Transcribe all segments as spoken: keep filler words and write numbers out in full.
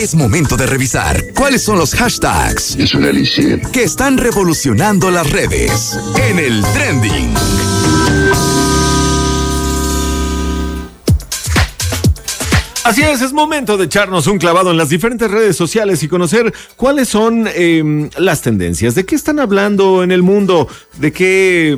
Es momento de revisar cuáles son los hashtags Es un elixir que están revolucionando las redes en el trending. Así es, es momento de echarnos un clavado en las diferentes redes sociales y conocer cuáles son eh, las tendencias, de qué están hablando en el mundo, de qué,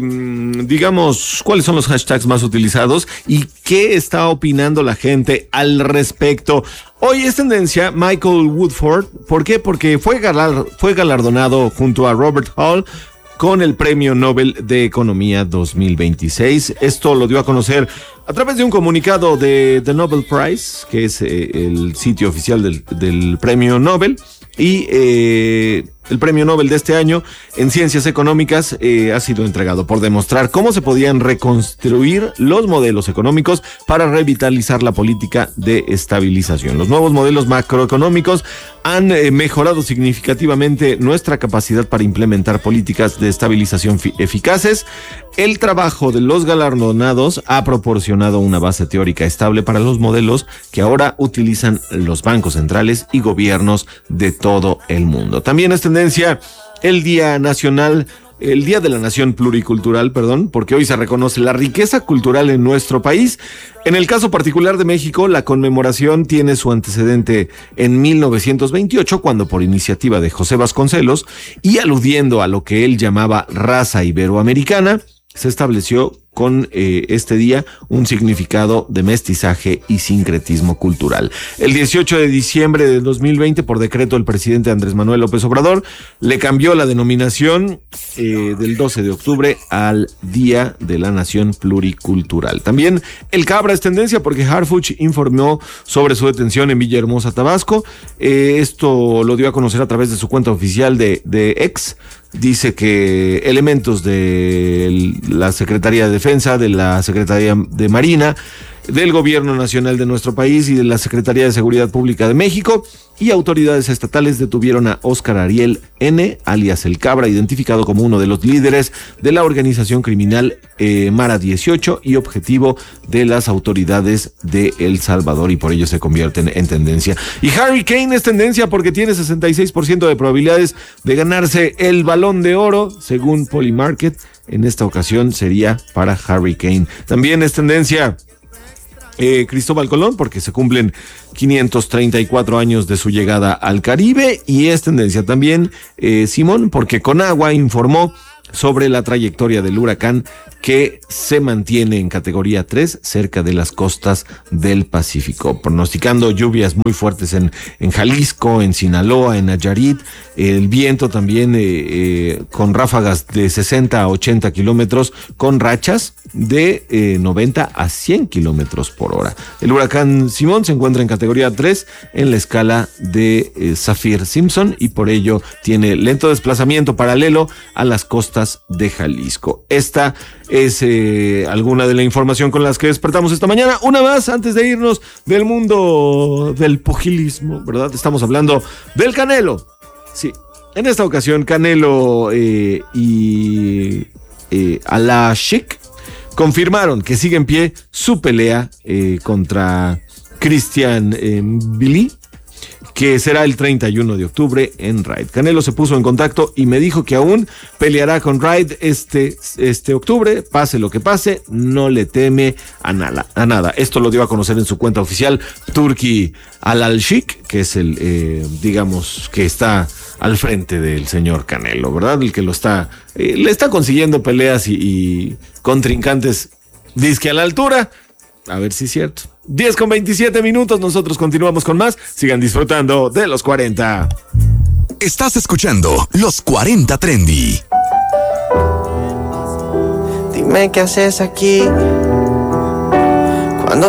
digamos, cuáles son los hashtags más utilizados y qué está opinando la gente al respecto. Hoy es tendencia Michael Woodford. ¿Por qué? Porque fue, galar, fue galardonado junto a Robert Hall con el Premio Nobel de Economía dos mil veintiséis. Esto lo dio a conocer a través de un comunicado de The Nobel Prize, que es eh, el sitio oficial del, del Premio Nobel. Y eh, el Premio Nobel de este año en Ciencias Económicas eh, ha sido entregado por demostrar cómo se podían reconstruir los modelos económicos para revitalizar la política de estabilización. Los nuevos modelos macroeconómicos han eh, mejorado significativamente nuestra capacidad para implementar políticas de estabilización fi- eficaces. El trabajo de los galardonados ha proporcionado una base teórica estable para los modelos que ahora utilizan los bancos centrales y gobiernos de todo el mundo. También es tendencia el Día Nacional, el Día de la Nación Pluricultural, perdón, porque hoy se reconoce la riqueza cultural en nuestro país. En el caso particular de México, la conmemoración tiene su antecedente en mil novecientos veintiocho, cuando por iniciativa de José Vasconcelos y aludiendo a lo que él llamaba raza iberoamericana, se estableció con eh, este día un significado de mestizaje y sincretismo cultural. El dieciocho de diciembre de dos mil veinte, por decreto del presidente Andrés Manuel López Obrador, le cambió la denominación eh, del doce de octubre al Día de la Nación Pluricultural. También el Cabra es tendencia porque Harfuch informó sobre su detención en Villahermosa, Tabasco. Eh, esto lo dio a conocer a través de su cuenta oficial de, de X. Dice que elementos de la Secretaría de Defensa, de la Secretaría de Marina, del Gobierno Nacional de nuestro país y de la Secretaría de Seguridad Pública de México y autoridades estatales detuvieron a Óscar Ariel N., alias El Cabra, identificado como uno de los líderes de la organización criminal eh, Mara dieciocho y objetivo de las autoridades de El Salvador, y por ello se convierten en tendencia. Y Harry Kane es tendencia porque tiene sesenta y seis por ciento de probabilidades de ganarse el Balón de Oro, según Polymarket. En esta ocasión sería para Harry Kane. También es tendencia Eh, Cristóbal Colón, porque se cumplen quinientos treinta y cuatro años de su llegada al Caribe, y es tendencia también eh, Simón, porque Conagua informó sobre la trayectoria del huracán que se mantiene en categoría tres cerca de las costas del Pacífico, pronosticando lluvias muy fuertes en, en Jalisco, en Sinaloa, en Nayarit, el viento también eh, eh, con ráfagas de sesenta a ochenta kilómetros, con rachas de eh, noventa a cien kilómetros por hora. El huracán Simón se encuentra en categoría tres en la escala de eh, Saffir-Simpson y por ello tiene lento desplazamiento paralelo a las costas de Jalisco. Esta es eh, alguna de la información con las que despertamos esta mañana. Una más antes de irnos del mundo del pugilismo, ¿verdad? Estamos hablando del Canelo. Sí, en esta ocasión Canelo eh, y eh, Al-Sheikh confirmaron que sigue en pie su pelea eh, contra Christian eh, Billy, que será el treinta y uno de octubre en Raid. Canelo se puso en contacto y me dijo que aún peleará con Raid este, este octubre, pase lo que pase, no le teme a nada, a nada. Esto lo dio a conocer en su cuenta oficial Turki Al-Sheikh, que es el, eh, digamos, que está al frente del señor Canelo, ¿verdad? El que lo está, eh, le está consiguiendo peleas y, y contrincantes disque a la altura. A ver si es cierto. diez con veintisiete minutos, nosotros continuamos con más. Sigan disfrutando de los cuarenta. Estás escuchando Los cuarenta Trendy. Dime qué haces aquí,